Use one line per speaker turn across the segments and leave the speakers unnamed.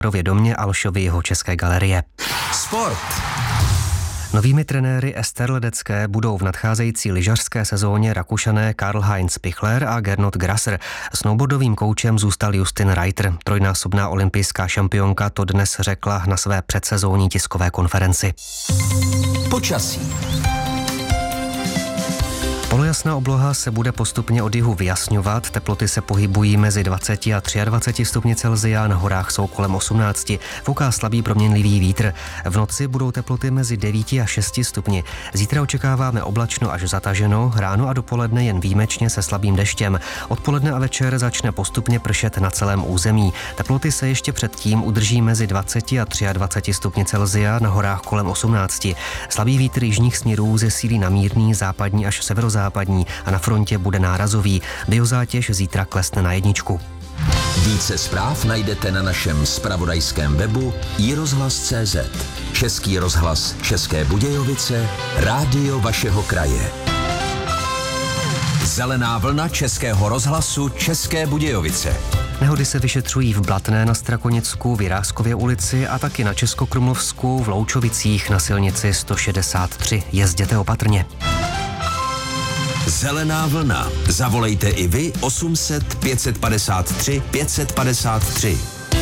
domě Alšovy jeho České galerie.
Sport.
Novými trenéry Ester Ledecké budou v nadcházející lyžařské sezóně Rakušané Karl-Heinz Pichler a Gernot Grasser. Snowboardovým koučem zůstal Justin Reiter. Trojnásobná olympijská šampionka to dnes řekla na své předsezónní tiskové konferenci.
Počasí.
Polojasná obloha se bude postupně od jihu vyjasňovat, teploty se pohybují mezi 20 a 23 stupni Celsia, na horách jsou kolem 18, fouká slabý proměnlivý vítr. V noci budou teploty mezi 9 a 6 stupni. Zítra očekáváme oblačno až zataženo, ráno a dopoledne jen výjimečně se slabým deštěm. Odpoledne a večer začne postupně pršet na celém území. Teploty se ještě předtím udrží mezi 20 a 23 stupni Celsia, na horách kolem 18. Slabý vítr jižních směrů zesílí na mírný, západní až severozápadní a na frontě bude nárazový. Biozátěž zítra klesne na 1.
Více zpráv najdete na našem zpravodajském webu iRozhlas.cz. Český rozhlas České Budějovice, rádio vašeho kraje. Zelená vlna Českého rozhlasu České Budějovice.
Nehody se vyšetřují v Blatné na Strakonicku, v Jiráskově ulici a taky na Českokrumlovsku, v Loučovicích na silnici 163. Jezděte opatrně.
Zelená vlna. Zavolejte i vy 800 553 553.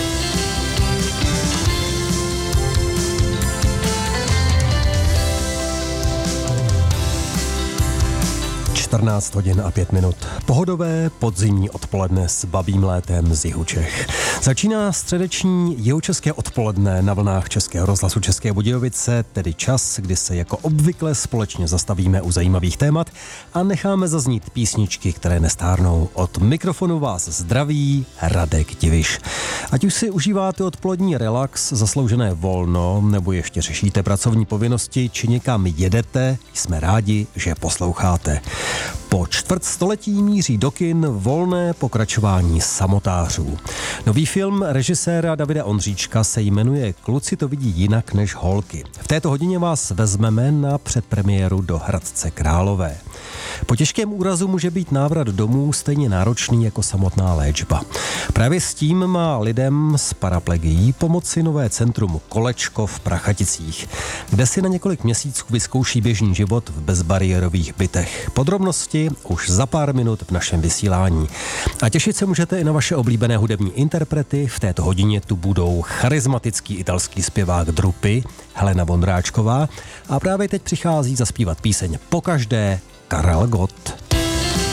14 hodin a 5 minut. Pohodové podzimní odpoledne s babím létem z jihu Čech. Začíná středeční jihočeské odpoledne na vlnách Českého rozhlasu České Budějovice, tedy čas, kdy se jako obvykle společně zastavíme u zajímavých témat a necháme zaznít písničky, které nestárnou. Od mikrofonu vás zdraví Radek Diviš. Ať už si užíváte odpolední relax, zasloužené volno, nebo ještě řešíte pracovní povinnosti, či někam jedete, jsme rádi, že posloucháte. Po čtvrtstoletí míří do kin volné pokračování Samotářů. Nový film režiséra Davida Ondříčka se jmenuje Kluci to vidí jinak než holky. V této hodině vás vezmeme na předpremiéru do Hradce Králové. Po těžkém úrazu může být návrat domů stejně náročný jako samotná léčba. Právě s tím má lidem s paraplegií pomoci nové centrum Kolečko v Prachaticích, kde si na několik měsíců vyzkouší běžný život v bezbariérových bytech. Podrobnosti už za pár minut v našem vysílání. A těšit se můžete i na vaše oblíbené hudební interprety. V této hodině tu budou charismatický italský zpěvák Drupy, Helena Vondráčková, a právě teď přichází zaspívat píseň Pokaždé Karel Gott.